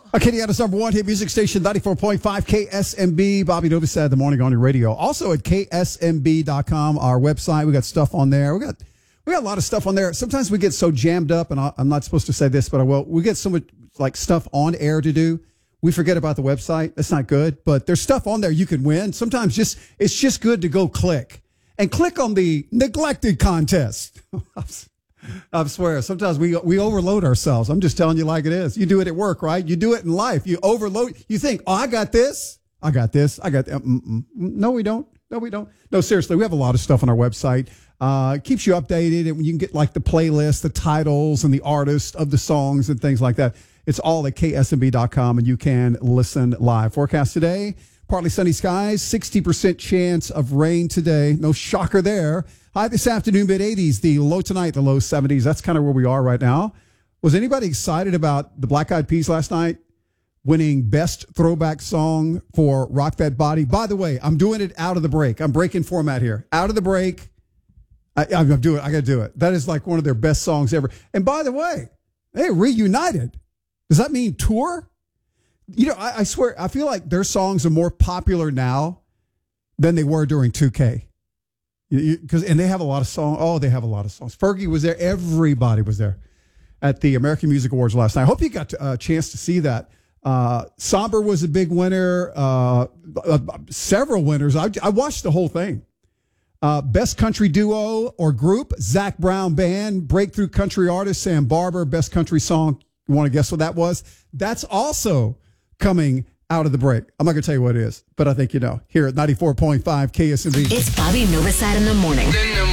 Acadiana's number one hit music station, 94.5 KSMB. Bobby Novosad, the morning on your radio. Also at ksmb.com, our website. We got stuff on there. We got a lot of stuff on there. Sometimes we get so jammed up, and I'm not supposed to say this, but I will. We get so much like stuff on air to do. We forget about the website. That's not good. But there's stuff on there you can win. Sometimes it's just good to go click on the neglected contest. I swear, sometimes we overload ourselves. I'm just telling you like it is. You do it at work, right? You do it in life. You overload. You think, oh, I got this. No, we don't. No, seriously, we have a lot of stuff on our website. It keeps you updated, and you can get like the playlist, the titles, and the artists of the songs and things like that. It's all at ksmb.com, and you can listen live. Forecast today, partly sunny skies, 60% chance of rain today. No shocker there. High this afternoon, mid-80s. The low tonight, the low 70s. That's kind of where we are right now. Was anybody excited about the Black Eyed Peas last night winning Best Throwback Song for Rock That Body? By the way, I'm doing it out of the break. I'm breaking format here. Out of the break. I got to do it. That is like one of their best songs ever. And by the way, they reunited. Does that mean tour? You know, I swear, I feel like their songs are more popular now than they were during 2K. And they have a lot of songs. Oh, they have a lot of songs. Fergie was there. Everybody was there at the American Music Awards last night. I hope you got a chance to see that. Somber was a big winner. Several winners. I watched the whole thing. Best Country Duo or Group, Zac Brown Band. Breakthrough Country Artist, Sam Barber. Best Country Song. You want to guess what that was? That's also coming out of the break. I'm not going to tell you what it is, but I think you know. Here at 94.5 KSMB. It's Bobby Novosad in the morning.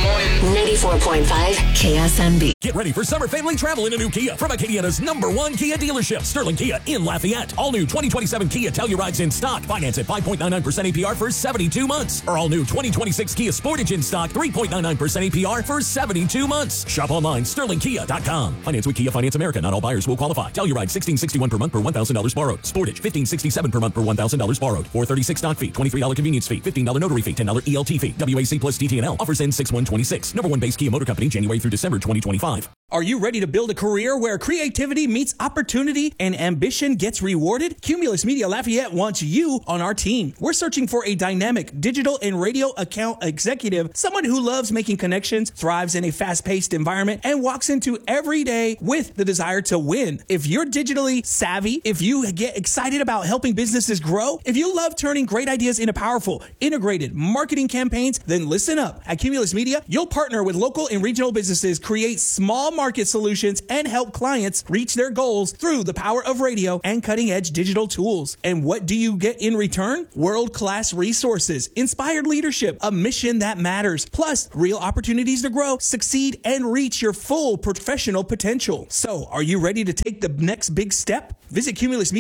94.5 KSMB. Get ready for summer family travel in a new Kia from Acadiana's number one Kia dealership, Sterling Kia in Lafayette. All new 2027 Kia Telluride's in stock. Finance at 5.99% APR for 72 months. Or all new 2026 Kia Sportage in stock, 3.99% APR for 72 months. Shop online, sterlingkia.com. Finance with Kia Finance America. Not all buyers will qualify. Telluride $1,661 per month per $1,000 borrowed. Sportage $1,567 per month per $1,000 borrowed. $436 stock fee, $23 convenience fee, $15 notary fee, $10 ELT fee. WAC plus DTNL. Offers end 6/1/26. Number one base Kia Motor Company, January through December 2025. Are you ready to build a career where creativity meets opportunity and ambition gets rewarded? Cumulus Media Lafayette wants you on our team. We're searching for a dynamic digital and radio account executive, someone who loves making connections, thrives in a fast-paced environment, and walks into every day with the desire to win. If you're digitally savvy, if you get excited about helping businesses grow, if you love turning great ideas into powerful, integrated marketing campaigns, then listen up. At Cumulus Media, you'll partner with local and regional businesses, create small market solutions, and help clients reach their goals through the power of radio and cutting-edge digital tools. And what do you get in return? World-class resources, inspired leadership, a mission that matters, plus real opportunities to grow, succeed, and reach your full professional potential. So, are you ready to take the next big step? Visit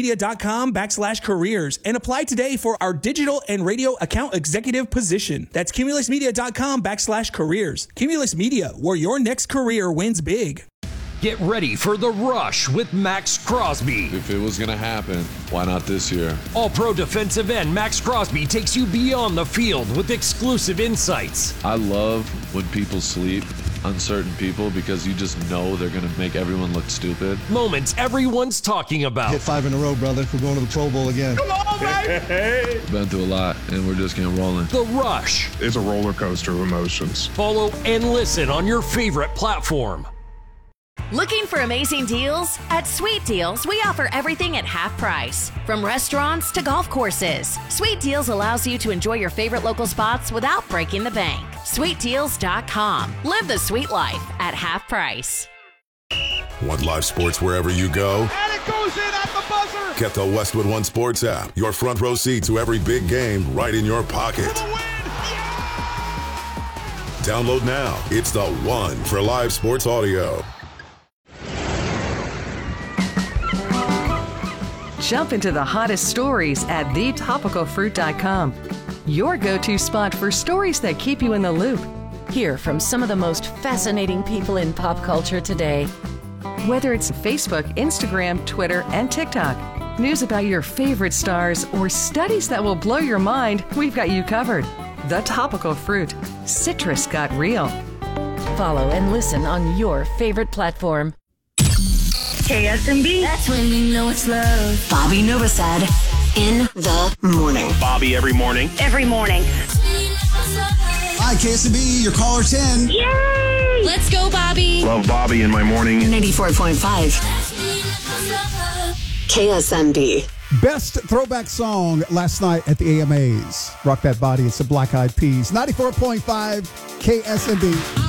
cumulusmedia.com/careers and apply today for our digital and radio account executive position. That's cumulusmedia.com/careers. Cumulus Media, where your next career wins big. Get ready for The Rush with Max Crosby. If it was going to happen, why not this year? All-pro defensive end Max Crosby takes you beyond the field with exclusive insights. I love when people sleep on certain people because you just know they're going to make everyone look stupid. Moments everyone's talking about. Hit 5 in a row, brother. We're going to the Pro Bowl again. Come on, baby! Hey. Been through a lot, and we're just getting rolling. The Rush. It's a roller coaster of emotions. Follow and listen on your favorite platform. Looking for amazing deals? At Sweet Deals, we offer everything at half price. From restaurants to golf courses, Sweet Deals allows you to enjoy your favorite local spots without breaking the bank. SweetDeals.com. Live the sweet life at half price. Want live sports wherever you go? And it goes in at the buzzer! Get the Westwood One Sports app. Your front row seat to every big game right in your pocket. For the win! Yeah! Download now. It's the one for live sports audio. Jump into the hottest stories at thetopicalfruit.com. Your go-to spot for stories that keep you in the loop. Hear from some of the most fascinating people in pop culture today. Whether it's Facebook, Instagram, Twitter, and TikTok, news about your favorite stars, or studies that will blow your mind, we've got you covered. The Topical Fruit. Citrus got real. Follow and listen on your favorite platform. KSMB. That's when you know it's love. Bobby Novosad in the morning. Bobby every morning. Every morning. Hi, KSMB, your caller 10. Yay! Let's go, Bobby. Love Bobby in my morning. 94.5. KSMB. Best throwback song last night at the AMAs. Rock That Body. It's the Black Eyed Peas. 94.5 KSMB.